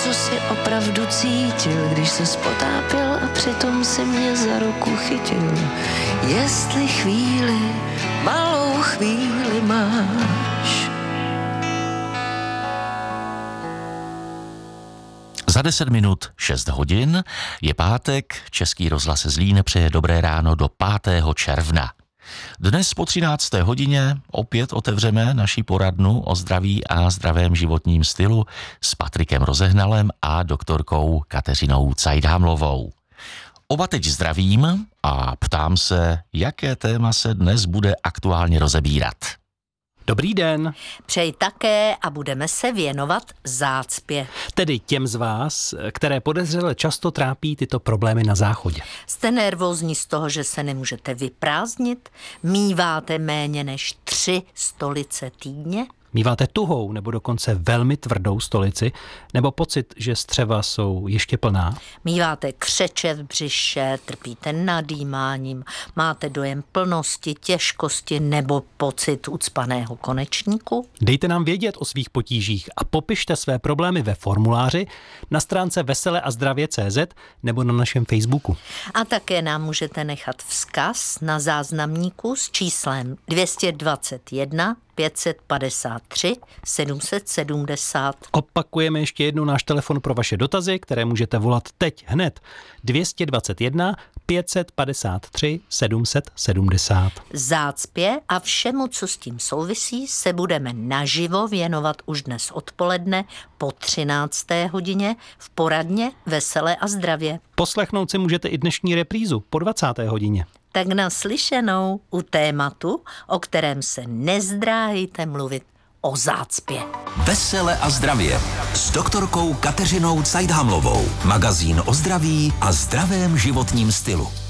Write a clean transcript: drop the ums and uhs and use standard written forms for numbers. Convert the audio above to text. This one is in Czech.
co si opravdu cítil, když se spotápěl a přitom si mě za ruku chytil. Jestli chvíli, malou chvíli máš. Za 10 minut 6 hodin je pátek, Český rozhlas Zlín přeje dobré ráno do 5. června. Dnes po 13. hodině opět otevřeme naši poradnu o zdraví a zdravém životním stylu s Patrikem Rozehnalem a doktorkou Kateřinou Cajdhamlovou. Oba teď zdravím a ptám se, jaké téma se dnes bude aktuálně rozebírat. Dobrý den. Přeji také a budeme se věnovat zácpě. Tedy těm z vás, které podezřele často trápí tyto problémy na záchodě. Jste nervózní z toho, že se nemůžete vyprázdnit? Míváte méně než 3 stolice týdně? Míváte tuhou nebo dokonce velmi tvrdou stolici, nebo pocit, že střeva jsou ještě plná? Míváte křeče v břiše, trpíte nadýmáním, máte dojem plnosti, těžkosti nebo pocit ucpaného konečníku? Dejte nám vědět o svých potížích a popište své problémy ve formuláři na stránce veseleazdravě.cz nebo na našem Facebooku. A také nám můžete nechat vzkaz na záznamníku s číslem 221 553 770. Opakujeme ještě jednou náš telefon pro vaše dotazy, které můžete volat teď hned. 221 553 770. Zácpě a všemu, co s tím souvisí, se budeme naživo věnovat už dnes odpoledne po 13. hodině v poradně Veselé a zdravě. Poslechnout si můžete i dnešní reprízu po 20. hodině. Tak naslyšenou u tématu, o kterém se nezdráhejte mluvit, o zácpě. Vesele a zdravě s doktorkou Kateřinou Cajdhamlovou. Magazín o zdraví a zdravém životním stylu.